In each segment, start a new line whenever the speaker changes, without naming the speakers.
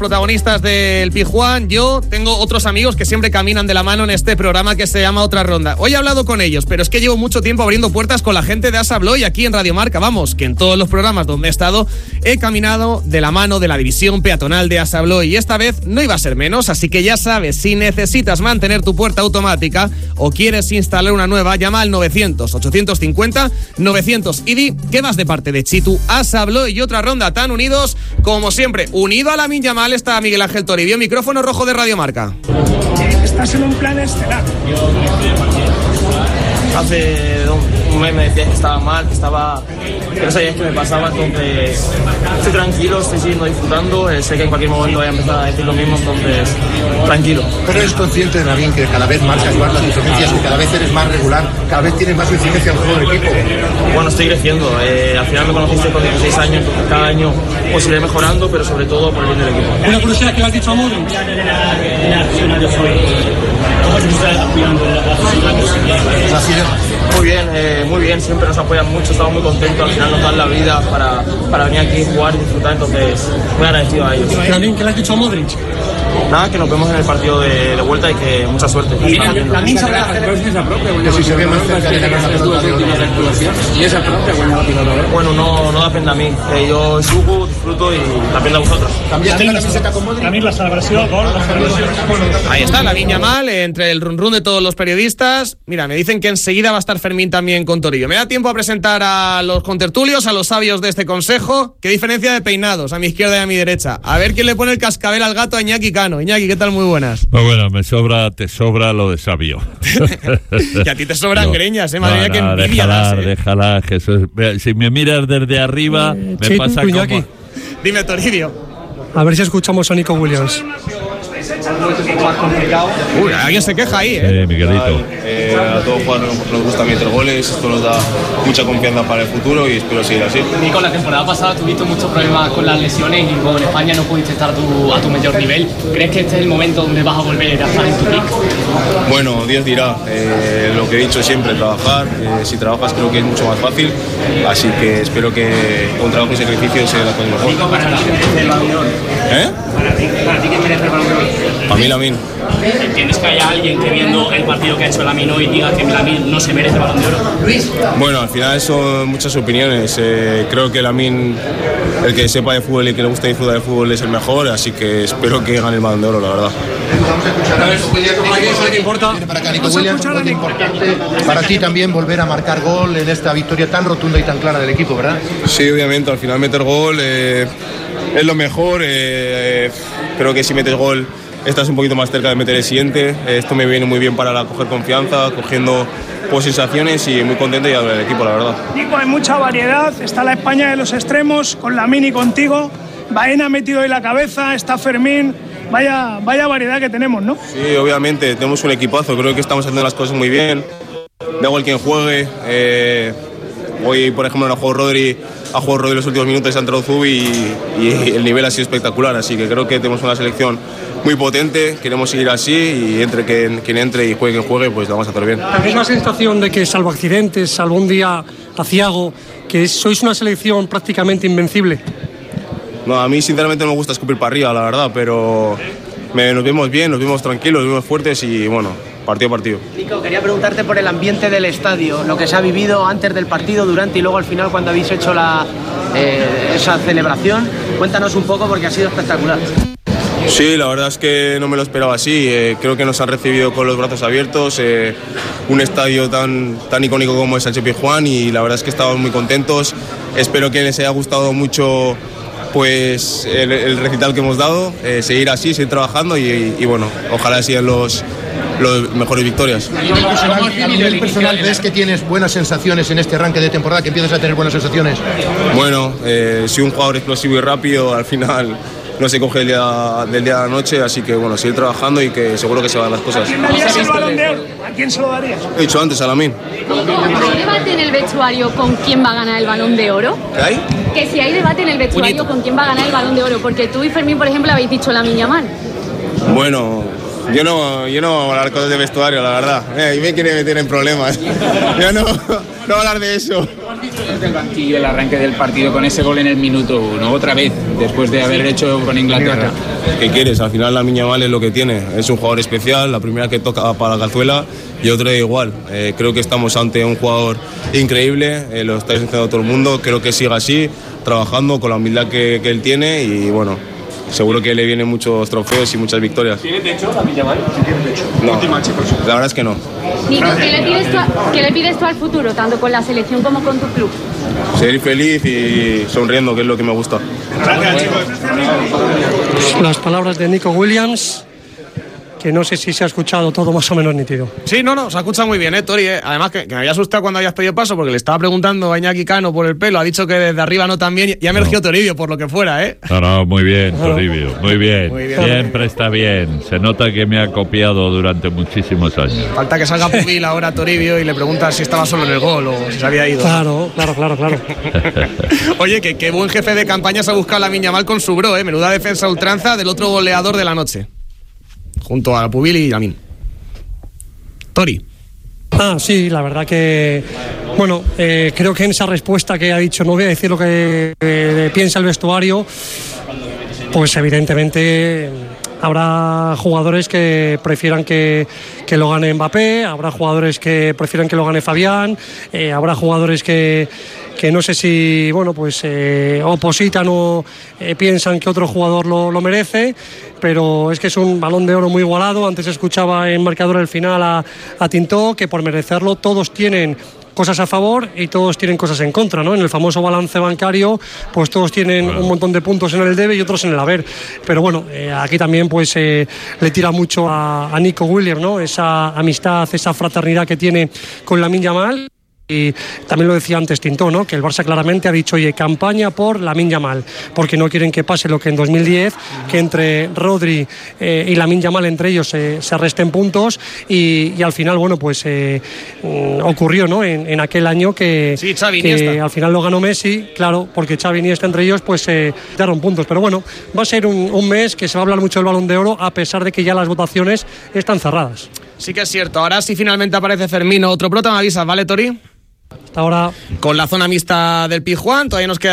protagonistas del Pijuán. Yo tengo otros amigos que siempre caminan de la mano en este programa que se llama Otra Ronda. Hoy he hablado con ellos, pero es que llevo mucho tiempo abriendo puertas con la gente de Asa Abloy aquí en Radio Marca. Vamos, que en todos los programas donde he estado he caminado de la mano de la división peatonal de Asa Abloy y esta vez no iba a ser menos, así que ya sabes, si necesitas mantener tu puerta automática o quieres instalar una nueva, llama al 900-850-900 y di que vas de parte de Chitu, Asa Abloy y Otra Ronda, tan unidos como siempre. Unido a Lamine Yamal está Miguel Ángel Toribio, micrófono rojo de Radio Marca.
Estás en un plan estelar.
Hace un mes me decías que estaba mal, que no sabías qué me pasaba, entonces estoy tranquilo, estoy siguiendo disfrutando, sé que en cualquier momento voy a empezar a decir lo mismo, entonces tranquilo.
Pero eres consciente de, Lamine, que cada vez marcas más las diferencias, que cada vez eres más regular, cada vez tienes más incidencia en el juego del equipo.
Bueno, estoy creciendo, al final me conociste con 16 años, entonces cada año pues iré mejorando, pero sobre todo por el bien del equipo.
Una curiosidad que le has dicho a Modric. ¿Cómo se está apoyando en la
Muy bien, siempre nos apoyan mucho, estamos muy contentos, al final nos dan la vida para venir aquí, jugar y disfrutar, entonces muy agradecido a ellos.
¿Qué le has dicho a Modric?
Nada, que nos vemos en el partido de vuelta y que mucha suerte.
También sobre la defensa propia,
que si se ve más cerca de ganar la pelota de últimas actuaciones.
Y esa propia,
bueno, no depende a mí, yo jugo, disfruto y depende a vosotros.
¿Cambiaste la camiseta con Modric?
También la celebración, gol.
Ahí está Lamine Yamal, entre el run run de todos los periodistas. Mira, me dicen que enseguida va a estar Fermín también con Torillo. Me da tiempo a presentar a los contertulios, a los sabios de este consejo. Qué diferencia de peinados, a mi izquierda y a mi derecha. A ver quién le pone el cascabel al gato a Iñaki Cano. Iñaki, ¿qué tal? Muy buenas.
Muy bueno, te sobra lo de sabio.
Y a ti te sobran greñas, madre mía, que envidia das,
Déjala, Jesús. Si me miras desde arriba, me pasa como...
Dime, Toribio.
A ver si escuchamos a Nico Williams.
Uy, alguien se queja ahí,
Miguelito.
A todos jugadores nos gusta meter goles, esto nos da mucha confianza para el futuro y espero seguir así.
Nico, la temporada pasada tuviste muchos problemas con las lesiones y en España no pudiste estar a tu mayor nivel. ¿Crees que este es el momento donde vas a volver a estar en tu pick?
Bueno, Dios dirá, lo que he dicho siempre, trabajar. Si trabajas creo que es mucho más fácil, así que espero que con trabajo y sacrificio sea la cosa mejor.
Nico, para ti, ¿qué merece el Balón de Oro? Para ti, ¿qué merece el Balón de Oro?
Para mí, Lamine.
¿Entiendes que haya alguien que viendo el partido que ha hecho Lamine hoy diga que Lamine no se merece el Balón de Oro?
Bueno, al final son muchas opiniones. Creo que Lamine, el que sepa de fútbol y que le guste disfrutar de fútbol, es el mejor, así que espero que gane el Balón de Oro, la verdad.
Vamos a escuchar a Nico Williams. ¿Qué importa? Viene para acá, Nico Williams, un poco importante para ti también volver a marcar gol en esta victoria tan rotunda y tan clara del equipo, ¿verdad?
Sí, obviamente, al final meter gol es lo mejor. Creo que si metes gol estás un poquito más cerca de meter el siguiente. Esto me viene muy bien para coger confianza, cogiendo sensaciones y muy contento y del equipo, la verdad.
Nico, hay mucha variedad, está la España de los extremos, con Lamine y contigo. Baena ha metido ahí la cabeza, está Fermín. Vaya variedad que tenemos, ¿no?
Sí, obviamente, tenemos un equipazo, creo que estamos haciendo las cosas muy bien. Da igual quien juegue. Hoy, por ejemplo, ha jugado Rodri los últimos minutos, ha entrado Zubi y el nivel ha sido espectacular, así que creo que tenemos una selección muy potente, queremos seguir así y entre quien entre y juegue quien juegue, pues lo vamos a hacer bien.
¿La misma sensación de que, salvo accidentes, salvo un día aciago, que sois una selección prácticamente invencible?
No, a mí sinceramente no me gusta escupir para arriba, la verdad, pero nos vemos bien, nos vemos tranquilos, nos vemos fuertes y bueno, partido a partido.
Nico, quería preguntarte por el ambiente del estadio, lo que se ha vivido antes del partido, durante y luego al final cuando habéis hecho esa celebración. Cuéntanos un poco porque ha sido espectacular.
Sí, la verdad es que no me lo esperaba así. Creo que nos han recibido con los brazos abiertos, un estadio tan icónico como es Sánchez Pizjuán y la verdad es que estamos muy contentos. Espero que les haya gustado mucho pues el recital que hemos dado, seguir así, seguir trabajando y bueno, ojalá sigan los mejores victorias.
A nivel personal, ¿ves que tienes buenas sensaciones en este arranque de temporada, que empiezas a tener buenas sensaciones?
Bueno, soy un jugador explosivo y rápido, al final no se coge del día a la noche, así que bueno, seguir trabajando y que seguro que se van las cosas.
¿A quién darías el Balón de Oro? ¿A quién se lo darías?
He dicho antes, a Lamine.
¿Hay debate en el vestuario con quién va a ganar el Balón de Oro?
¿Qué hay?
Que si hay debate en el vestuario con quién va a ganar el Balón de Oro, porque tú y Fermín, por ejemplo, habéis dicho Lamine Yamal.
Bueno, yo no voy a hablar cosas de vestuario, la verdad. Y me quiere meter en problemas. Yo no voy a hablar de eso.
Desde el banquillo, el arranque del partido con ese gol en el minuto 1, otra vez, después de haber hecho con Inglaterra.
¿Qué quieres? Al final la Lamine Yamal es lo que tiene. Es un jugador especial, la primera que toca para la cazuela y otra igual. Creo que estamos ante un jugador increíble, lo está diciendo todo el mundo. Creo que siga así, trabajando con la humildad que él tiene y bueno, seguro que le vienen muchos trofeos y muchas victorias.
¿Tiene techo Lamine Yamal?
Sí, tiene techo. No, la verdad es que no.
Nico, ¿qué le pides tú al futuro, tanto con la selección como con tu club?
Seguir feliz y sonriendo, que es lo que me gusta.
Las palabras de Nico Williams, que no sé si se ha escuchado todo más o menos nítido.
Sí, no, se ha escuchado muy bien, Tori. Además, que me había asustado cuando habías pedido paso, porque le estaba preguntando a Iñaki Cano por el pelo, ha dicho que desde arriba no tan bien, y ha emergido Toribio, por lo que fuera, ¿eh?
No, muy bien, Toribio, muy bien. Siempre está bien. Se nota que me ha copiado durante muchísimos años.
Falta que salga Pubil ahora Toribio y le pregunta si estaba solo en el gol o si se había ido.
Claro.
Oye, qué buen jefe de campaña se ha buscado Lamine Yamal con su bro, menuda defensa ultranza del otro goleador de la noche. Junto a Pubil y Lamine. Tori.
Sí, la verdad que bueno, creo que en esa respuesta que ha dicho, no voy a decir lo que piensa el vestuario, pues evidentemente habrá jugadores que prefieran que lo gane Mbappé, habrá jugadores que prefieran que lo gane Fabián, habrá jugadores que no sé si, bueno, pues opositan o piensan que otro jugador lo merece, pero es que es un Balón de Oro muy igualado. Antes escuchaba en marcador el final a Tintó, que por merecerlo todos tienen cosas a favor y todos tienen cosas en contra, ¿no? En el famoso balance bancario, pues todos tienen un montón de puntos en el debe y otros en el haber. Pero bueno, aquí también pues le tira mucho a Nico Williams, ¿no? Esa amistad, esa fraternidad que tiene con Lamine Yamal. Y también lo decía antes Tintó, ¿no? Que el Barça claramente ha dicho, oye, campaña por Lamine Yamal, porque no quieren que pase lo que en 2010, que entre Rodri y Lamine Yamal, entre ellos se resten puntos y al final, bueno, pues ocurrió, ¿no? En aquel año que al final lo ganó Messi, claro, porque Xavi y Iniesta entre ellos pues dieron puntos, pero bueno, va a ser un mes que se va a hablar mucho del Balón de Oro, a pesar de que ya las votaciones están cerradas.
Sí que es cierto. Ahora sí finalmente aparece Fermín, otro prota, me avisas, ¿vale, Tori?
Hasta ahora.
Con la zona mixta del Pizjuán, todavía nos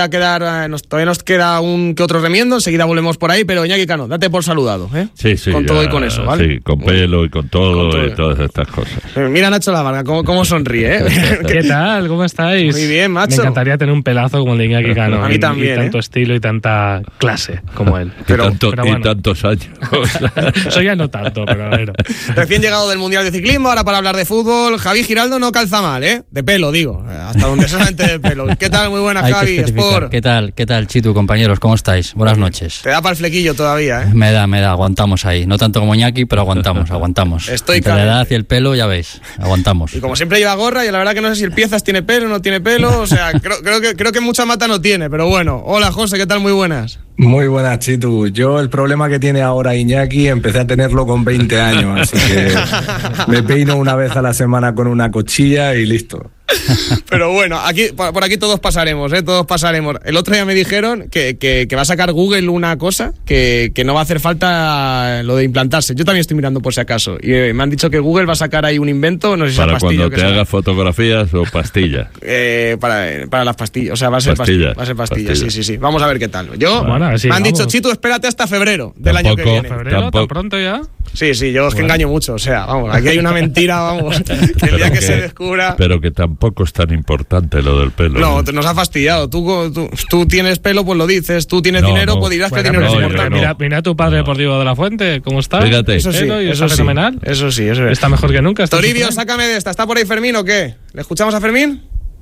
queda un que otro remiendo, enseguida volvemos por ahí, pero Iñaki Cano, date por saludado, ¿eh?
Sí.
Con todo y con eso, ¿vale?
Sí, con pelo y con todo y todas estas cosas.
Mira Nacho Lavarga, cómo sonríe, ¿eh?
¿Qué tal? ¿Cómo estáis?
Muy bien, macho.
Me encantaría tener un pelazo como el de Iñaki Cano.
A mí también,
y tanto estilo y tanta clase como él.
Y tantos años.
Eso ya no tanto, pero bueno.
Recién llegado del Mundial de Ciclismo, ahora para hablar de fútbol, Javi Giraldo no calza mal, ¿eh? De pelo, digo, hasta donde solamente de pelo. ¿Qué tal? Muy buenas, Javi, Sport.
¿Qué tal, Chitu, compañeros? ¿Cómo estáis? Buenas noches.
Te da para el flequillo todavía, ¿eh?
Me da, aguantamos ahí. No tanto como Iñaki, pero aguantamos.
Estoy
entre la edad y el pelo, ya veis, aguantamos.
Y como siempre lleva gorra, y la verdad que no sé si el Piezas tiene pelo o no tiene pelo, o sea, creo que mucha mata no tiene, pero bueno. Hola, José, ¿qué tal? Muy buenas.
Muy buenas, Chitu. Yo el problema que tiene ahora Iñaki empecé a tenerlo con 20 años, así que me peino una vez a la semana con una cuchilla y listo.
Pero bueno, por aquí todos pasaremos, todos pasaremos. El otro día me dijeron que va a sacar Google una cosa que no va a hacer falta lo de implantarse. Yo también estoy mirando por si acaso. Y me han dicho que Google va a sacar ahí un invento, no sé si
para
sea pastillo.
Para cuando te hagas fotografías o pastillas.
Para las pastillas, o sea, va a ser pastillas. Va a ser pastillas, sí. Vamos a ver qué tal. Me han dicho, Chito, espérate hasta febrero del año que viene.
¿Febrero? ¿Tan pronto ya?
Sí, yo es que engaño mucho, o sea, vamos, aquí hay una mentira, vamos, que el día que se descubra...
Pero que tampoco es tan importante lo del pelo.
No, nos ha fastidiado, tú tienes pelo, pues lo dices, tú tienes dinero, pues dirás que dinero es importante.
Mira a tu padre deportivo de la Fuente, ¿cómo está?
Fíjate.
Eso sí,
está fenomenal.
Eso sí.
Está mejor que nunca.
Toribio, sácame de esta, ¿está por ahí Fermín o qué? ¿Le escuchamos a Fermín?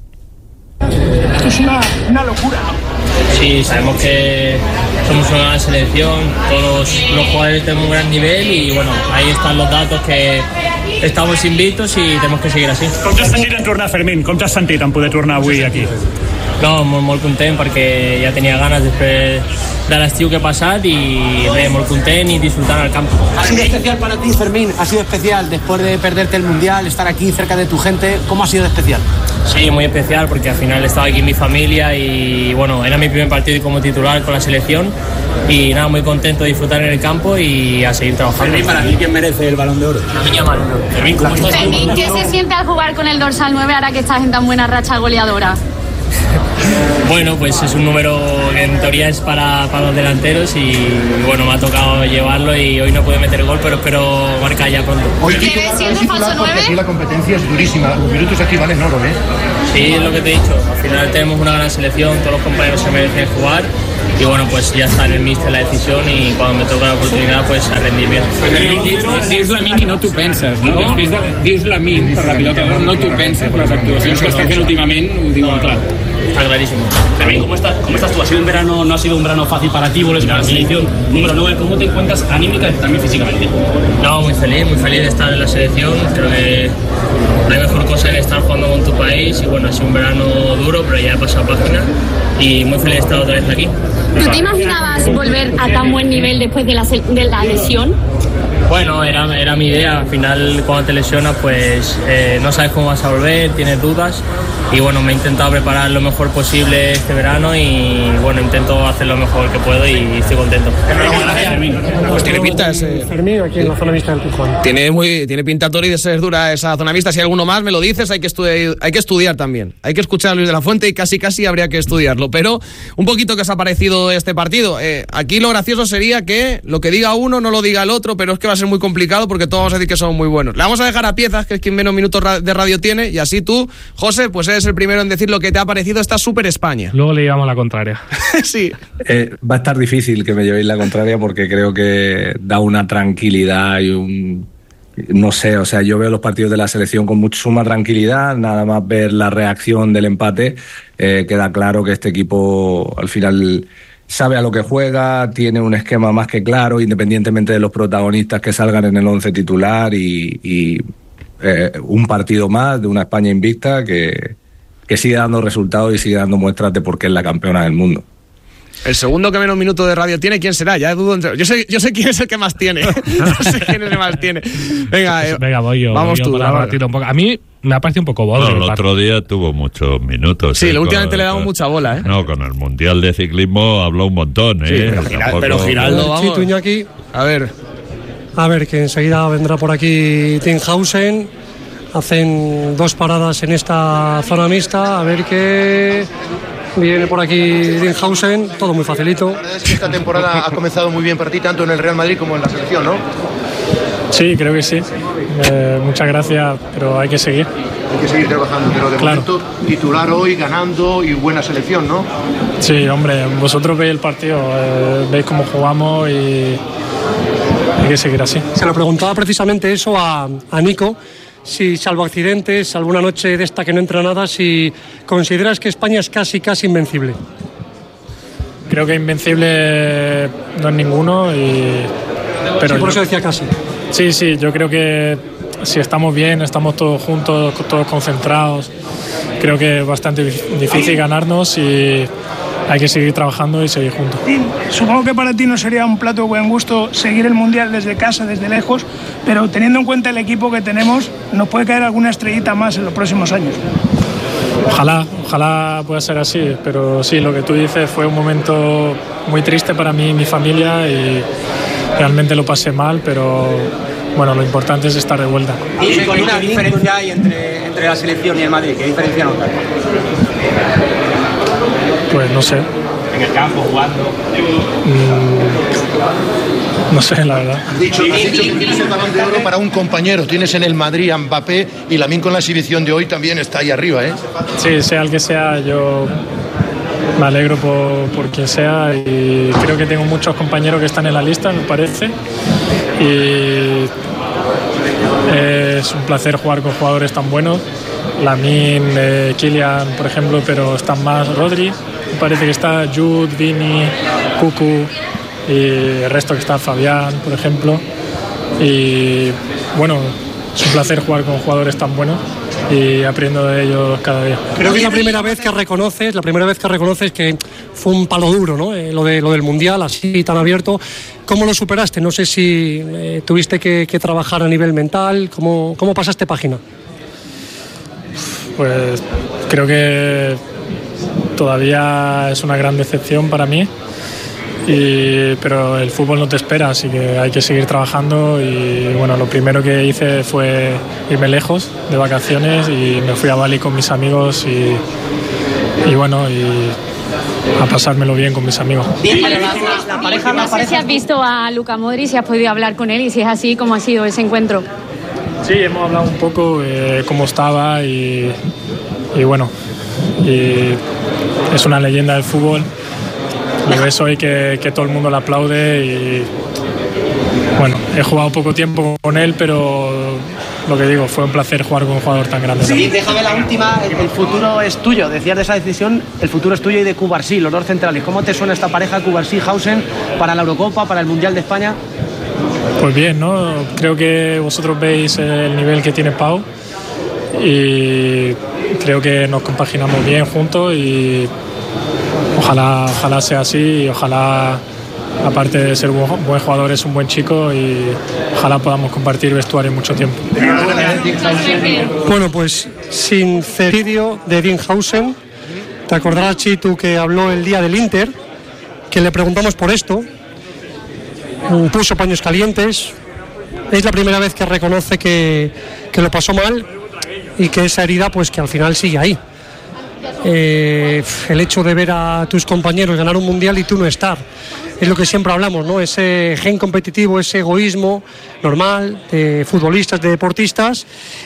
Esto es una locura.
Sí, sabemos que somos una gran selección, todos los jugadores tenemos un gran nivel y bueno, ahí están los datos que estamos invictos y tenemos que seguir así.
Com t'has sentit en tornar, Fermín? Com t'has sentit en poder tornar avui aquí?
No, molt content perquè ja tenia ganes després de l'estiu que ha passat i bé, molt content y disfrutar al campo.
¿Ha sido especial para ti, Fermín? ¿Ha sido especial después de perderte el Mundial, estar aquí cerca de tu gente? ¿Cómo ha sido especial?
Sí, muy especial porque al final estaba aquí en mi familia y bueno, era mi primer partido como titular con la selección y nada, muy contento de disfrutar en el campo y a seguir trabajando.
Fermín, para ti, ¿quién merece el Balón de Oro?
Lamine Yamal.
Fermín, ¿qué se siente al jugar con el dorsal 9 ahora que estás en tan buena racha goleadora?
Bueno, pues es un número que en teoría es para los delanteros y bueno, me ha tocado llevarlo y hoy no pude meter gol, pero espero marcar ya pronto.
Hoy titular porque aquí la competencia es durísima, los minutos aquí valen oro, ¿eh?
Sí, es lo que te he dicho, al final tenemos una gran selección, todos los compañeros se merecen jugar y bueno, pues ya está en el míster la decisión y cuando me toca la oportunidad pues a rendir bien.
Dius Lamine i no t'ho penses, no? Després de dius Lamine per la pilota d'or, no t'ho penses per les actuacions que està fent últimament, ho diuen clar.
Está clarísimo.
También, ¿cómo estás tú? Ha sido un verano, no ha sido un verano fácil para ti, vuelves a la selección número 9. ¿Cómo te encuentras anímica y también físicamente?
No, muy feliz de estar en la selección. Creo que no hay mejor cosa que estar jugando con tu país y bueno, ha sido un verano duro, pero ya he pasado página y muy feliz de estar otra vez aquí.
¿Tú te imaginabas volver a tan buen nivel después de la lesión?
Bueno, era mi idea. Al final, cuando te lesionas, pues no sabes cómo vas a volver, tienes dudas. Y bueno, me he intentado preparar lo mejor posible este verano y bueno, intento hacer lo mejor que puedo y estoy contento.
Pues tiene pinta
Fermín, aquí en la zona mixta del Pijuán.
Tiene pinta, Tori, de ser dura esa zona mixta. Si hay alguno más, me lo dices, hay que estudiar también. Hay que escuchar a Luis de la Fuente y casi habría que estudiarlo. Pero un poquito que os ha parecido este partido. Aquí lo gracioso sería que lo que diga uno no lo diga el otro, pero es que va a ser muy complicado porque todos vamos a decir que son muy buenos. Le vamos a dejar a Piezas, que es quien menos minutos de radio tiene, y así tú, José, pues eres el primero en decir lo que te ha parecido esta Super España.
Luego le llevamos la contraria.
Sí.
Va a estar difícil que me llevéis la contraria porque creo que da una tranquilidad y no sé, o sea, yo veo los partidos de la selección con mucha suma tranquilidad, nada más ver la reacción del empate, queda claro que este equipo al final sabe a lo que juega, tiene un esquema más que claro, independientemente de los protagonistas que salgan en el 11 titular y un partido más de una España invicta que sigue dando resultados y sigue dando muestras de por qué es la campeona del mundo.
El segundo que menos minutos de radio tiene, ¿quién será? Ya dudo entre... Yo sé quién es el que más tiene. Venga,
voy yo.
Vamos tú.
Un poco. A mí me ha parecido un poco bodrio.
El otro día tuvo muchos minutos.
Sí, últimamente le damos mucha bola, ¿eh?
No, con el Mundial de Ciclismo habló un montón, ¿eh?
Sí, pero Giraldo, vamos.
Chito Iñaki.
A ver, que enseguida vendrá por aquí Tinhausen. Hacen 2 paradas en esta zona mixta. A ver qué... Viene por aquí Tinhausen, todo muy facilito.
La verdad es que esta temporada ha comenzado muy bien para ti, tanto en el Real Madrid como en la selección, ¿no?
Sí, creo que sí. Muchas gracias, pero hay que seguir.
Hay que seguir trabajando, pero de momento titular hoy, ganando y buena selección, ¿no?
Sí, hombre, vosotros veis el partido, veis cómo jugamos y hay que seguir así.
Se lo preguntaba precisamente eso a Nico. Si salvo accidentes, alguna noche de esta que no entra nada, si consideras que España es casi invencible.
Creo que invencible no es ninguno, pero
sí, por eso decía casi.
Sí, yo creo que si estamos bien, estamos todos juntos, todos concentrados, creo que es bastante difícil ganarnos y hay que seguir trabajando y seguir juntos.
Supongo que para ti no sería un plato de buen gusto seguir el Mundial desde casa, desde lejos, pero teniendo en cuenta el equipo que tenemos, nos puede caer alguna estrellita más en los próximos años.
Ojalá pueda ser así, pero sí, lo que tú dices fue un momento muy triste para mí y mi familia y realmente lo pasé mal, pero bueno, lo importante es estar de vuelta.
¿Y qué diferencia hay entre la selección y el Madrid? ¿Qué diferencia notas?
Pues no sé.
En el campo, jugando.
No sé, la verdad.
Has dicho que tienes el Balón de Oro para un compañero. Tienes en el Madrid a Mbappé y Lamine con la exhibición de hoy también está ahí arriba, ¿eh?
Sí, sea el que sea, yo me alegro por quien sea y creo que tengo muchos compañeros que están en la lista, me parece. Y es un placer jugar con jugadores tan buenos. Lamine, Kylian, por ejemplo, pero están más Rodri. Me parece que está Jude, Vini, Cucu y el resto que está Fabián, por ejemplo. Y bueno, es un placer jugar con jugadores tan buenos y aprendo de ellos cada día.
Creo que es la primera vez que reconoces que fue un palo duro, ¿no? Lo del Mundial, así tan abierto. ¿Cómo lo superaste? No sé si tuviste que trabajar a nivel mental. ¿Cómo pasaste página?
Pues creo que todavía es una gran decepción para mí, pero el fútbol no te espera, así que hay que seguir trabajando y bueno, lo primero que hice fue irme lejos de vacaciones y me fui a Bali con mis amigos y bueno, y a pasármelo bien con mis amigos.
No sé si has visto a Luka Modric, si has podido hablar con él y si es así, ¿cómo ha sido ese encuentro?
Sí, hemos hablado un poco cómo estaba y bueno, y es una leyenda del fútbol. Lo ves hoy que todo el mundo le aplaude y bueno, he jugado poco tiempo con él, pero lo que digo, fue un placer jugar con un jugador tan grande.
Sí, déjame la última, el futuro es tuyo, decías de esa decisión, el futuro es tuyo y de Cubarsí, los dos centrales. ¿Cómo te suena esta pareja Cubarsí-Hausen para la Eurocopa, para el Mundial de España?
Pues bien, ¿no? Creo que vosotros veis el nivel que tiene Pau y creo que nos compaginamos bien juntos y ojalá sea así y ojalá, aparte de ser un buen jugador, es un buen chico y ojalá podamos compartir vestuario mucho tiempo.
Bueno, pues sincerio de Dinhausen. Te acordarás, Chitu, que habló el día del Inter, que le preguntamos por esto. Puso paños calientes. Es la primera vez que reconoce que lo pasó mal y que esa herida, pues que al final sigue ahí. El hecho de ver a tus compañeros ganar un mundial y tú no estar, es lo que siempre hablamos, ¿no? Ese gen competitivo, ese egoísmo normal de futbolistas, de deportistas,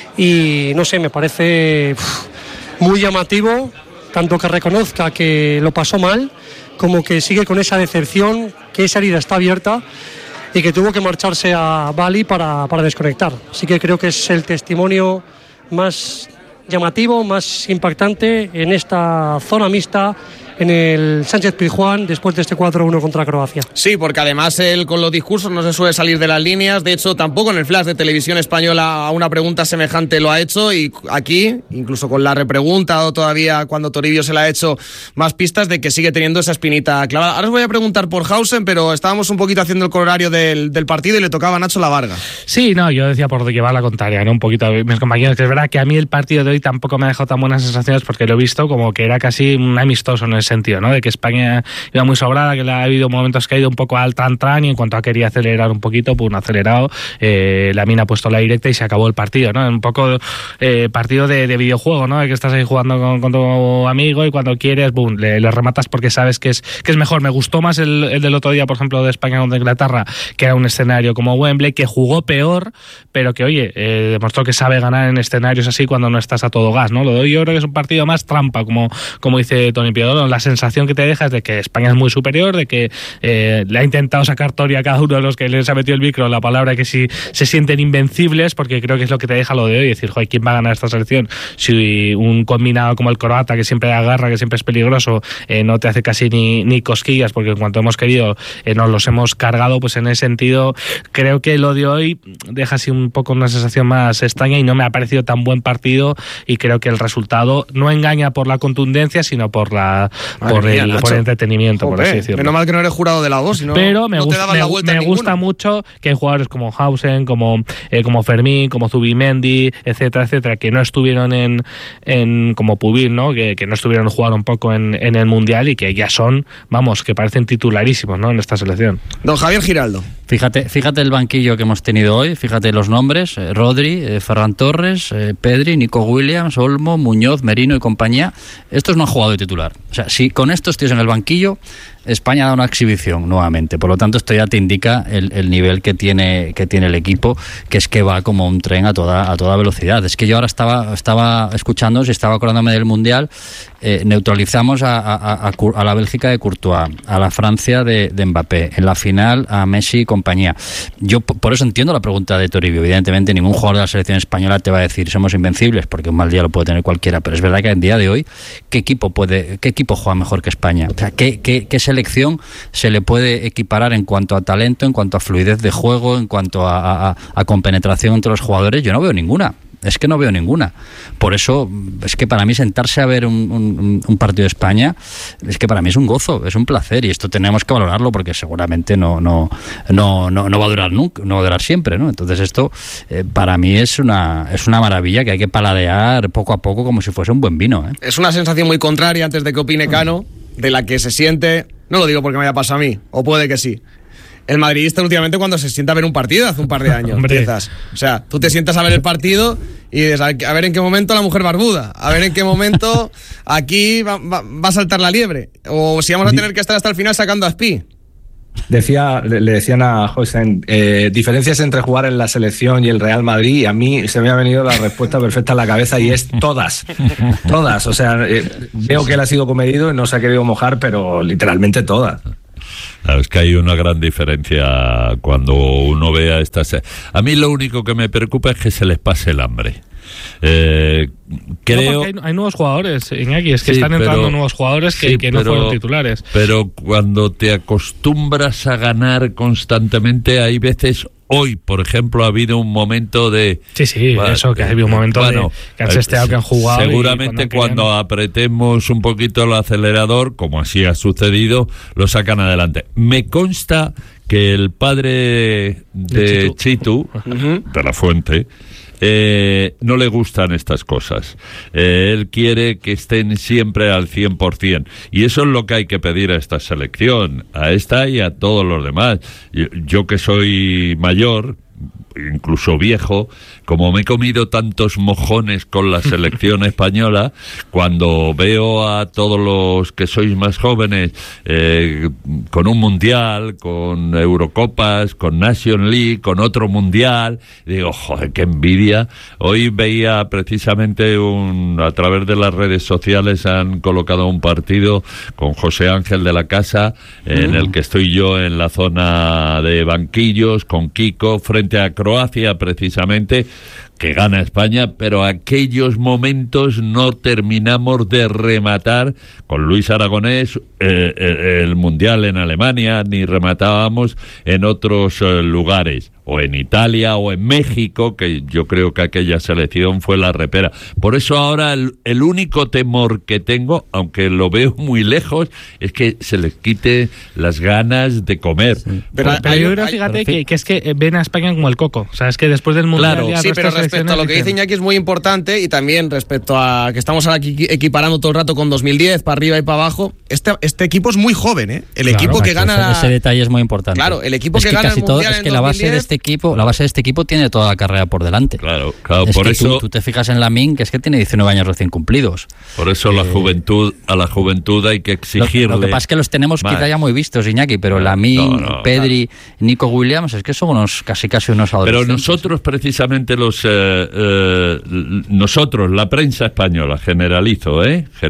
y no sé, me parece muy llamativo, tanto que reconozca que lo pasó mal, como que sigue con esa decepción, que esa herida está abierta y que tuvo que marcharse a Bali para desconectar. Así que creo que es el testimonio más llamativo, más impactante en esta zona mixta en el Sánchez-Pizjuán después de este 4-1 contra Croacia.
Sí, porque además él con los discursos no se suele salir de las líneas. De hecho, tampoco en el flash de Televisión Española a una pregunta semejante lo ha hecho, y aquí, incluso con la repregunta o todavía cuando Toribio se la ha hecho, más pistas de que sigue teniendo esa espinita clavada. Ahora os voy a preguntar por Hausen, pero estábamos un poquito haciendo el corolario del partido y le tocaba a Nacho Lavarga.
Sí, no, yo decía por llevar la contraria, ¿no? Un poquito a mis compañeros, que es verdad que a mí el partido de hoy tampoco me ha dejado tan buenas sensaciones porque lo he visto como que era casi un amistoso en ese sentido, ¿no? De que España iba muy sobrada, que ha habido momentos que ha ido un poco al tran-tran y en cuanto a quería acelerar un poquito, pues un acelerado, la mina ha puesto la directa y se acabó el partido, ¿no? Un poco partido de videojuego, ¿no? De que estás ahí jugando con tu amigo y cuando quieres, boom, le rematas porque sabes que es mejor. Me gustó más el del otro día, por ejemplo, de España contra Inglaterra, que era un escenario como Wembley, que jugó peor, pero que, oye, demostró que sabe ganar en escenarios así cuando no estás a todo gas, ¿no? Lo de hoy yo creo que es un partido más trampa, como dice Toni Piedolo. La sensación que te deja es de que España es muy superior, de que le ha intentado sacar Tori a cada uno de los que les ha metido el micro la palabra que sí se sienten invencibles, porque creo que es lo que te deja lo de hoy, decir, joder, ¿quién va a ganar esta selección? Si un combinado como el croata, que siempre agarra, que siempre es peligroso, no te hace casi ni cosquillas, porque en cuanto hemos querido nos los hemos cargado, pues en ese sentido creo que lo de hoy deja así un poco una sensación más extraña y no me ha parecido tan buen partido, y creo que el resultado no engaña por la contundencia, sino por el entretenimiento, por así decirlo.
Menos mal que no eres jurado de la voz, sino
pero me gusta mucho que hay jugadores como Hausen, como Fermín, como Zubimendi, etcétera, etcétera, que no estuvieron en como Pubil, ¿no? Que no estuvieron jugando un poco en el Mundial y que ya son, vamos, que parecen titularísimos, ¿no? En esta selección.
Don Javier Giraldo.
Fíjate el banquillo que hemos tenido hoy, fíjate los nombres, Rodri, Ferran Torres, Pedri, Nico Williams, Olmo, Muñoz, Merino y compañía. Estos no han jugado de titular. O sea, si con estos tíos en el banquillo, España da una exhibición nuevamente. Por lo tanto, esto ya te indica el nivel que tiene el equipo, que es que va como un tren a toda velocidad. Es que yo ahora estaba escuchando, y estaba acordándome del Mundial, neutralizamos a la Bélgica de Courtois, a la Francia de Mbappé, en la final a Messi y compañía. Yo por eso entiendo la pregunta de Toribio. Evidentemente ningún jugador de la selección española te va a decir somos invencibles, porque un mal día lo puede tener cualquiera, pero es verdad que en el día de hoy ¿qué equipo juega mejor que España? O sea, ¿qué selección se le puede equiparar en cuanto a talento, en cuanto a fluidez de juego, en cuanto a compenetración entre los jugadores? Yo no veo ninguna. Es que no veo ninguna. Por eso es que para mí sentarse a ver un partido de España es que para mí es un gozo, es un placer, y esto tenemos que valorarlo porque seguramente no va a durar nunca, no va a durar siempre, ¿no? Entonces esto para mí es una maravilla que hay que paladear poco a poco como si fuese un buen vino, ¿eh?
Es una sensación muy contraria, antes de que opine Cano, de la que se siente, no lo digo porque me haya pasado a mí, o puede que sí, el madridista últimamente cuando se sienta a ver un partido hace un par de años. Empiezas. O sea, tú te sientas a ver el partido y dices, a ver en qué momento la mujer barbuda, a ver en qué momento aquí va a saltar la liebre, o si vamos a tener que estar hasta el final sacando a Spi.
Le decían a José, diferencias entre jugar en la selección y el Real Madrid, y a mí se me ha venido la respuesta perfecta en la cabeza, y es todas. Todas. O sea, veo que él ha sido comedido y no se ha querido mojar, pero literalmente todas.
Claro, es que hay una gran diferencia cuando uno ve a estas... A mí lo único que me preocupa es que se les pase el hambre. Creo...
No, hay nuevos jugadores, Iñaki, es que están entrando nuevos jugadores que no fueron titulares.
Pero cuando te acostumbras a ganar constantemente, hay veces... Hoy, por ejemplo, ha habido un momento de...
Sí, bueno, eso, que ha habido un momento de que han testeado, que han jugado...
Seguramente cuando apretemos un poquito el acelerador, como así ha sucedido, lo sacan adelante. Me consta que el padre de Chitu, de la Fuente... no le gustan estas cosas. Él quiere que estén siempre al 100%, y eso es lo que hay que pedir a esta selección, a esta y a todos los demás. Yo que soy mayor, incluso viejo, como me he comido tantos mojones con la selección española, cuando veo a todos los que sois más jóvenes con un mundial, con Eurocopas, con Nation League, con otro mundial, digo, joder, qué envidia. Hoy veía precisamente a través de las redes sociales han colocado un partido con José Ángel de la Casa, en el que estoy yo en la zona de banquillos, con Kiko, frente a Croacia precisamente, que gana España, pero aquellos momentos no terminamos de rematar con Luis Aragonés el Mundial en Alemania, ni rematábamos en otros lugares, o en Italia o en México, que yo creo que aquella selección fue la repera. Por eso ahora el único temor que tengo, aunque lo veo muy lejos, es que se les quite las ganas de comer. Sí.
Pero yo creo, fíjate, que es que ven a España como el coco. O sea, es que después del Mundial...
Claro, sí, pero respecto a lo que dice Iñaki es muy importante, y también respecto a que estamos ahora aquí equiparando todo el rato con 2010, para arriba y para abajo, este equipo es muy joven, ¿eh? El equipo que gana...
Ese detalle es muy importante.
Claro, el equipo que gana el Mundial
en 2010... La base de este equipo tiene toda la carrera por delante.
Claro,
es
por
que
eso...
Tú te fijas en Lamine, que es que tiene 19 años recién cumplidos.
Por eso a la juventud hay que exigirle...
Lo que pasa es que los tenemos quizá ya muy vistos, Iñaki, pero Lamine, Pedri, Nico Williams, es que somos casi unos adolescentes.
Pero nosotros precisamente nosotros, la prensa española, generalizo,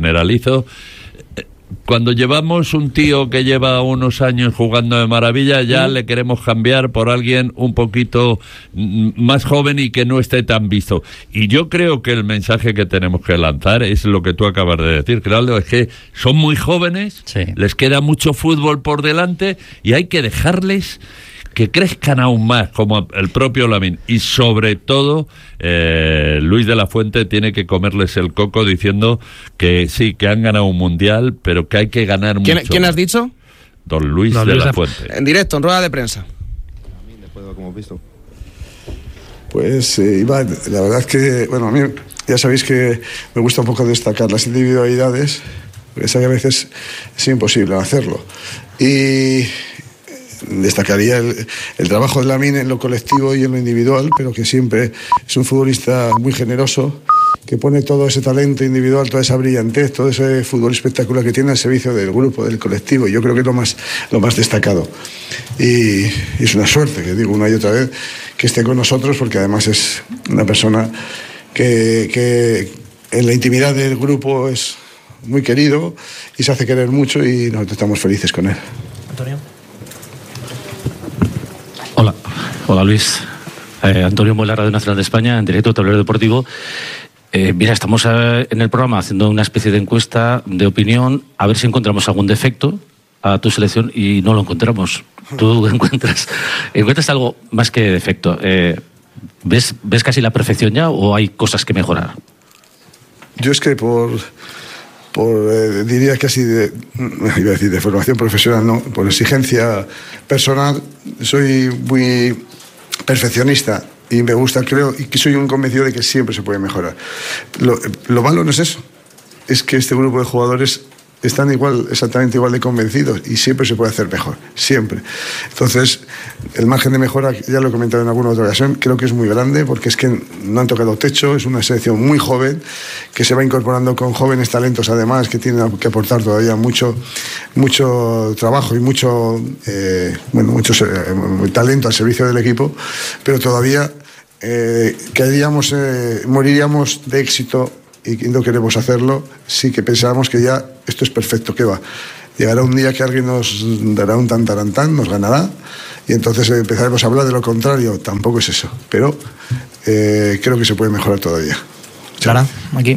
cuando llevamos un tío que lleva unos años jugando de maravilla, ya le queremos cambiar por alguien un poquito más joven y que no esté tan visto. Y yo creo que el mensaje que tenemos que lanzar es lo que tú acabas de decir, Claudio, es que son muy jóvenes, les queda mucho fútbol por delante y hay que dejarles que crezcan aún más, como el propio Lamine. Y sobre todo, Luis de la Fuente tiene que comerles el coco diciendo que sí, que han ganado un mundial, pero que hay que ganar mucho.
¿Quién has dicho?
Don Luis de la Fuente.
En directo, en rueda de prensa.
Como visto. Pues Iván, la verdad es que, bueno, a mí ya sabéis que me gusta un poco destacar las individualidades, porque sé que a veces es imposible hacerlo. Y destacaría el trabajo de Lamine en lo colectivo y en lo individual, pero que siempre es un futbolista muy generoso, que pone todo ese talento individual, toda esa brillantez, todo ese fútbol espectacular que tiene al servicio del grupo, del colectivo. Yo creo que es lo más destacado. Y es una suerte, que digo una y otra vez, que esté con nosotros, porque además es una persona que en la intimidad del grupo es muy querido y se hace querer mucho, y nosotros estamos felices con él.
Antonio.
Hola Luis, Antonio Muela, Radio Nacional de España, en directo, Tablero Deportivo. Mira, estamos en el programa haciendo una especie de encuesta de opinión, a ver si encontramos algún defecto a tu selección, y no lo encontramos. Tú encuentras algo más que defecto. ¿Ves casi la perfección ya, o hay cosas que mejorar?
Yo es que diría casi iba a decir de formación profesional, no, por exigencia personal, soy muy perfeccionista y me gusta, creo, y que soy un convencido de que siempre se puede mejorar. Lo malo no es eso, es que este grupo de jugadores están exactamente igual de convencidos y siempre se puede hacer mejor, siempre. Entonces, el margen de mejora, ya lo he comentado en alguna otra ocasión, creo que es muy grande porque es que no han tocado techo, es una selección muy joven que se va incorporando con jóvenes talentos además que tienen que aportar todavía mucho trabajo y mucho talento al servicio del equipo, pero todavía moriríamos de éxito y no queremos hacerlo, sí que pensábamos que ya esto es perfecto, que va. Llegará un día que alguien nos dará un tantarantán, nos ganará, y entonces empezaremos a hablar de lo contrario. Tampoco es eso, pero creo que se puede mejorar todavía.
Clara, aquí.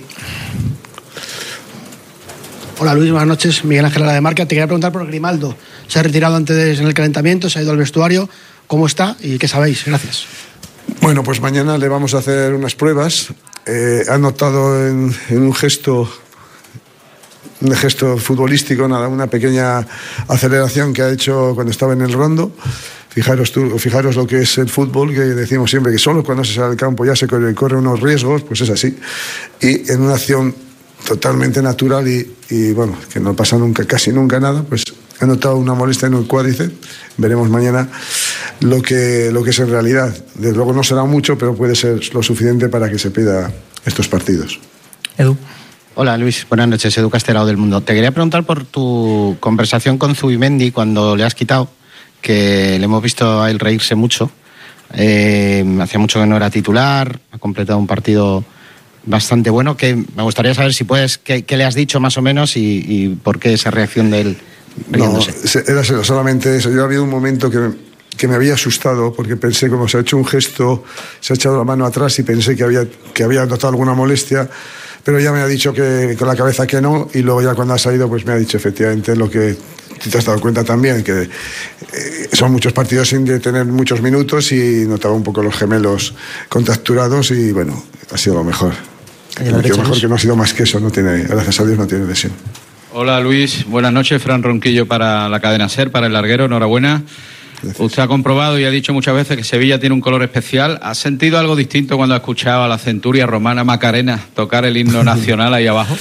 Hola Luis, buenas noches. Miguel Ángel de Marca. Te quería preguntar por Grimaldo. Se ha retirado antes en el calentamiento, se ha ido al vestuario. ¿Cómo está y qué sabéis? Gracias.
Bueno, pues mañana le vamos a hacer unas pruebas. Ha notado en un gesto futbolístico, una pequeña aceleración que ha hecho cuando estaba en el rondo. Fijaros lo que es el fútbol, que decimos siempre que solo cuando se sale al campo ya se corre unos riesgos, pues es así. Y en una acción totalmente natural y bueno, que no pasa casi nunca nada, pues ha notado una molestia en el cuádriceps. Veremos mañana lo que es en realidad. Desde luego no será mucho, pero puede ser lo suficiente para que se pida estos partidos.
Edu.
Hola Luis, buenas noches, Edu Castelao del Mundo. Te quería preguntar por tu conversación con Zubimendi cuando le has quitado, que le hemos visto a él reírse mucho. Hacía mucho que no era titular, ha completado un partido bastante bueno, que me gustaría saber si puedes, qué le has dicho más o menos y por qué esa reacción de él riéndose.
No, era solamente eso. Yo ha habido un momento que me había asustado porque pensé, como se ha hecho un gesto, se ha echado la mano atrás y pensé que había notado alguna molestia, pero ya me ha dicho que con la cabeza que no, y luego ya cuando ha salido pues me ha dicho efectivamente lo que te has dado cuenta también, que son muchos partidos sin tener muchos minutos y notaba un poco los gemelos contracturados y bueno, ha sido lo mejor. Lo mejor que no ha sido más que eso, gracias a Dios no tiene lesión.
Hola Luis, buenas noches. Fran Ronquillo para la cadena SER, para el larguero, enhorabuena. Gracias. Usted ha comprobado y ha dicho muchas veces que Sevilla tiene un color especial. ¿Ha sentido algo distinto cuando ha escuchado a la centuria romana Macarena tocar el himno nacional ahí abajo?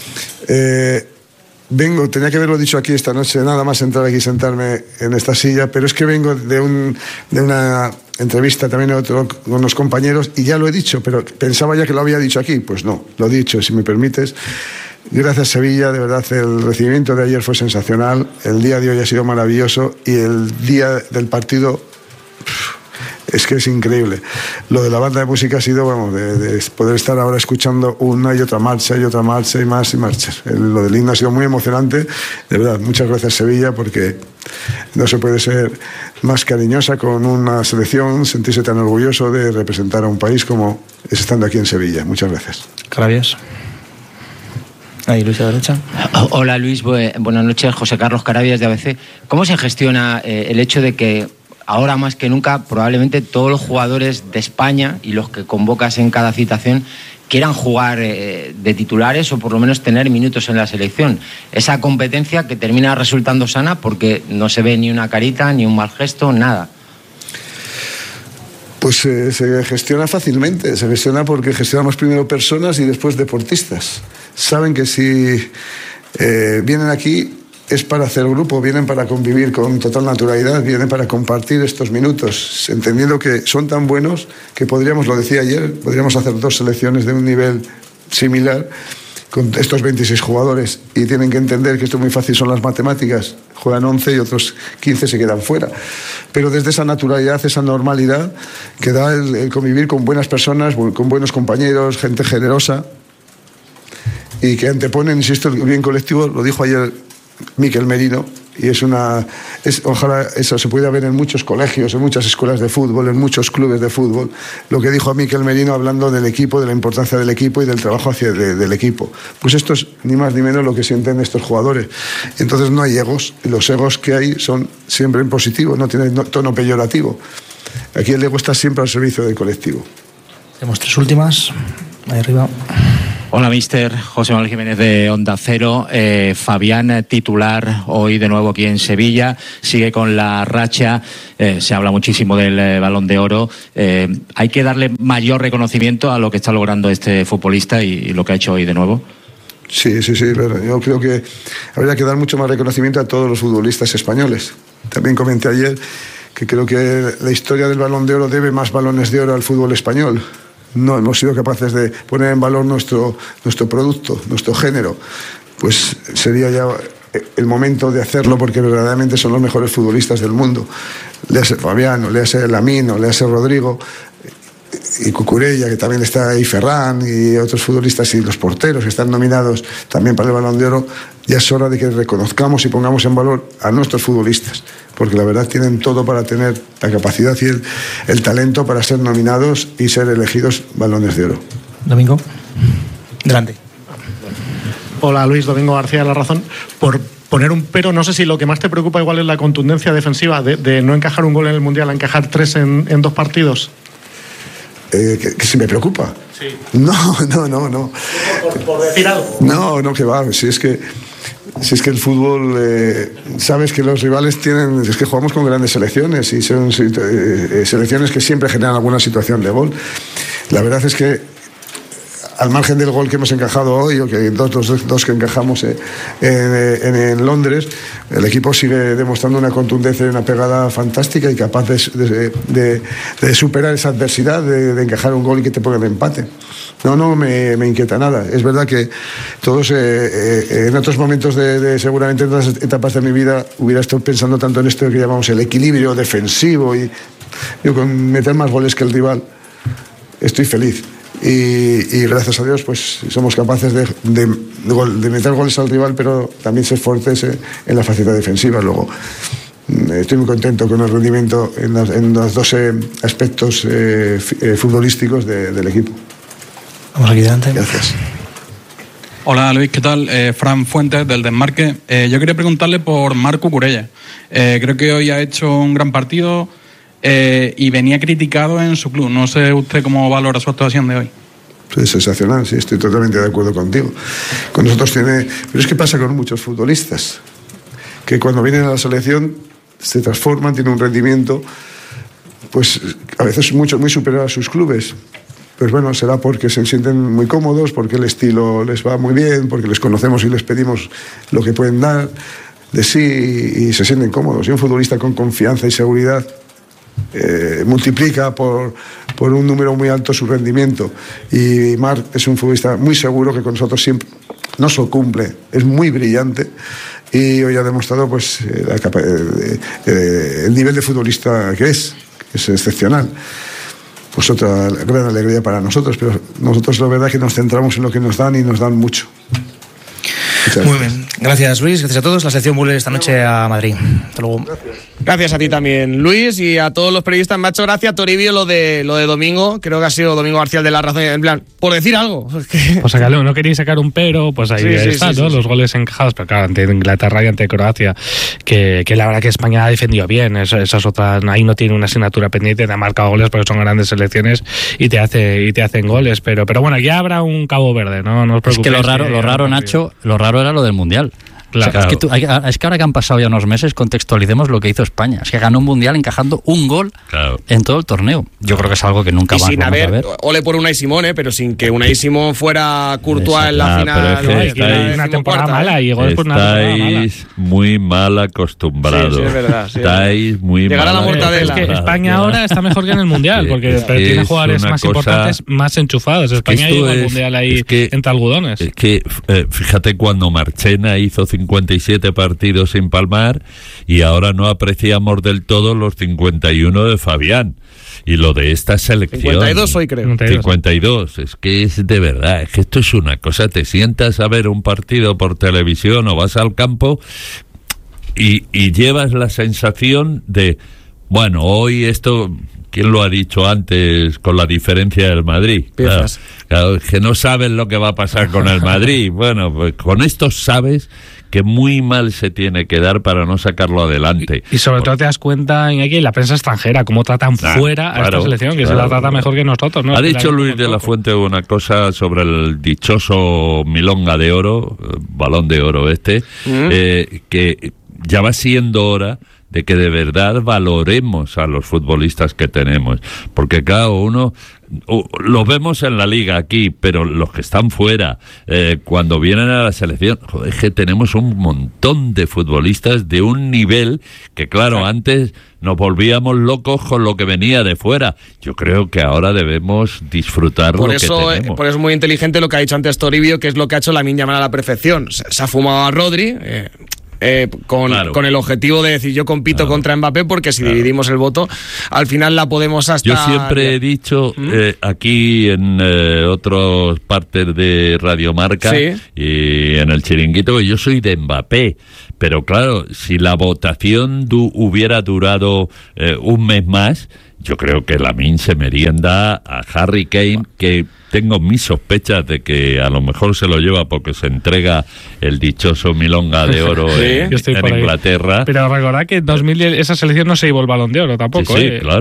Tenía que haberlo dicho aquí esta noche, nada más entrar aquí y sentarme en esta silla, pero es que vengo de una entrevista también con unos compañeros y ya lo he dicho, pero pensaba ya que lo había dicho aquí. Pues no, lo he dicho, si me permites. Gracias Sevilla, de verdad el recibimiento de ayer fue sensacional, el día de hoy ha sido maravilloso y el día del partido es que es increíble. Lo de la banda de música ha sido, de poder estar ahora escuchando una y otra marcha y más y marchas. Lo del himno ha sido muy emocionante, de verdad, muchas gracias Sevilla, porque no se puede ser más cariñosa con una selección, sentirse tan orgulloso de representar a un país como es estando aquí en Sevilla. Muchas gracias.
Carabias. Ahí, Luis, a la derecha.
Hola Luis, buenas noches, José Carlos Carabias de ABC. ¿Cómo se gestiona el hecho de que ahora más que nunca probablemente todos los jugadores de España y los que convocas en cada citación quieran jugar de titulares o por lo menos tener minutos en la selección? Esa competencia que termina resultando sana porque no se ve ni una carita, ni un mal gesto, nada.
Pues se gestiona fácilmente, se gestiona porque gestionamos primero personas y después deportistas. Saben que si vienen aquí es para hacer grupo, vienen para convivir con total naturalidad, vienen para compartir estos minutos, entendiendo que son tan buenos que podríamos, lo decía ayer, podríamos hacer 2 selecciones de un nivel similar con estos 26 jugadores y tienen que entender que esto es muy fácil, son las matemáticas, juegan 11 y otros 15 se quedan fuera, pero desde esa naturalidad, esa normalidad que da el convivir con buenas personas, con buenos compañeros, gente generosa y que anteponen, insisto, el bien colectivo. Lo dijo ayer Mikel Merino y ojalá eso se pueda ver en muchos colegios, en muchas escuelas de fútbol, en muchos clubes de fútbol, lo que dijo Mikel Merino hablando del equipo, de la importancia del equipo y del trabajo del equipo. Pues esto es ni más ni menos lo que sienten estos jugadores. Entonces no hay egos, y los egos que hay son siempre en positivo, no tienen tono peyorativo. Aquí el ego está siempre al servicio del colectivo.
Tenemos 3 últimas, ahí arriba.
Hola, míster. José Manuel Jiménez de Onda Cero. Fabián, titular hoy de nuevo aquí en Sevilla. Sigue con la racha. Se habla muchísimo del Balón de Oro. ¿Hay que darle mayor reconocimiento a lo que está logrando este futbolista y lo que ha hecho hoy de nuevo?
Sí, pero yo creo que habría que dar mucho más reconocimiento a todos los futbolistas españoles. También comenté ayer que creo que la historia del Balón de Oro debe más balones de oro al fútbol español. No hemos sido capaces de poner en valor nuestro producto, nuestro género. Pues sería ya el momento de hacerlo, porque verdaderamente son los mejores futbolistas del mundo. Léase Fabiano, léase Lamino, léase Rodrigo y Cucurella, que también está ahí, Ferran y otros futbolistas, y los porteros que están nominados también para el Balón de Oro. Ya es hora de que reconozcamos y pongamos en valor a nuestros futbolistas, porque la verdad tienen todo para tener la capacidad y el talento para ser nominados y ser elegidos Balones de Oro.
Domingo, delante.
Hola Luis, Domingo García de La Razón. Por poner un pero, no sé si lo que más te preocupa igual es la contundencia defensiva de no encajar un gol en el Mundial, a encajar 3 en 2 partidos.
Que si me preocupa.
Sí.
No.
Por decir algo.
No, que va. Si es que el fútbol, sabes que los rivales es que jugamos con grandes selecciones y son selecciones que siempre generan alguna situación de gol. La verdad es que al margen del gol que hemos encajado hoy, o que dos que encajamos en Londres, el equipo sigue demostrando una contundencia y una pegada fantástica y capaz de superar esa adversidad, de encajar un gol y que te ponga el empate. No me inquieta nada. Es verdad que todos en otros momentos seguramente en otras etapas de mi vida hubiera estado pensando tanto en esto que llamamos el equilibrio defensivo y con meter más goles que el rival. Estoy feliz. Y gracias a Dios pues somos capaces de meter goles al rival, pero también ser fuertes en la faceta defensiva. Luego estoy muy contento con el rendimiento en los dos aspectos futbolísticos del equipo.
Vamos aquí delante.
Gracias.
Hola Luis, ¿qué tal? Fran Fuentes del Desmarque. Yo quería preguntarle por Marc Cucurella. Creo que hoy ha hecho un gran partido. Y venía criticado en su club. No sé usted cómo valora su actuación de hoy.
Es sensacional, sí, estoy totalmente de acuerdo contigo. Con nosotros pero es que pasa con muchos futbolistas, que cuando vienen a la selección se transforman, tienen un rendimiento, pues a veces muy superior a sus clubes. Pues bueno, será porque se sienten muy cómodos, porque el estilo les va muy bien, porque les conocemos y les pedimos lo que pueden dar de sí y se sienten cómodos. Y un futbolista con confianza y seguridad multiplica por un número muy alto su rendimiento, y Marc es un futbolista muy seguro que con nosotros siempre no solo cumple, es muy brillante y hoy ha demostrado pues el nivel de futbolista que es excepcional. Pues otra gran alegría para nosotros, pero nosotros la verdad es que nos centramos en lo que nos dan y nos dan mucho.
Muy bien, gracias Luis, gracias a todos. La sección vuelve esta noche a Madrid. Hasta luego.
Gracias a ti también, Luis, y a todos los periodistas. Me ha hecho gracia, Toribio, lo de Domingo. Creo que ha sido Domingo García de La Razón, en plan, por decir algo.
Pues sacarlo, no queréis sacar un pero, pues ahí está, ¿no? Los goles encajados, pero claro, ante Inglaterra y ante Croacia, que la verdad que España ha defendido bien. Esas otras, ahí no tiene una asignatura pendiente, te ha marcado goles porque son grandes selecciones y te hacen goles, pero bueno, ya habrá un Cabo Verde, no os preocupéis.
Es que lo raro, Nacho, lo raro era lo del Mundial. Claro. O sea, es que ahora que han pasado ya unos meses, contextualicemos lo que hizo España. Es que ganó un Mundial encajando un gol en todo el torneo. Yo creo que es algo que nunca más vamos a ver.
Ole por Unai Simón, pero sin que Unai Simón fuera Courtois en la final.
Pero es que una temporada mala y llegó después una temporada mala.
Estáis muy mal acostumbrados.
Sí, es verdad. Sí,
estáis muy
llegar
mal.
a la mortadela.
Es que España ahora está mejor que en el Mundial, porque tiene jugadores más importantes, más enchufados. España llegó al Mundial ahí entre algodones.
Es que fíjate cuando Marchena hizo 57 partidos sin palmar y ahora no apreciamos del todo los 51 de Fabián. Y lo de esta selección...
52 hoy creo.
52, es que es de verdad, es que esto es una cosa, te sientas a ver un partido por televisión o vas al campo y llevas la sensación de, bueno, hoy esto... ¿Quién lo ha dicho antes con la diferencia del Madrid? Claro, que no sabes lo que va a pasar con el Madrid. Bueno, pues con esto sabes que muy mal se tiene que dar para no sacarlo adelante.
Y sobre todo te das cuenta en la prensa extranjera, cómo tratan fuera a esta selección, que se la trata mejor que nosotros, ¿no?
Ha dicho Luis de la Fuente una cosa sobre el dichoso Milonga de Oro, Balón de Oro que ya va siendo hora de que de verdad valoremos a los futbolistas que tenemos, porque cada uno los vemos en la liga aquí, pero los que están fuera, cuando vienen a la selección, joder, es que tenemos un montón de futbolistas de un nivel que, claro, antes nos volvíamos locos con lo que venía de fuera. Yo creo que ahora debemos disfrutar lo que tenemos.
Por eso es muy inteligente lo que ha dicho antes Toribio, que es lo que ha hecho Lamine Yamal a la perfección. Se ha fumado a Rodri, con el objetivo de decir yo compito contra Mbappé, porque si dividimos el voto al final la podemos hasta...
Yo siempre he dicho aquí en otras partes de Radio Marca y en el Chiringuito que yo soy de Mbappé, pero claro, si la votación hubiera durado un mes más, yo creo que Lamine se merienda a Harry Kane, que tengo mis sospechas de que a lo mejor se lo lleva porque se entrega el dichoso Milonga de Oro en Inglaterra.
Pero recordad que en 2010 esa selección no se llevó el Balón de Oro tampoco.
Sí, claro.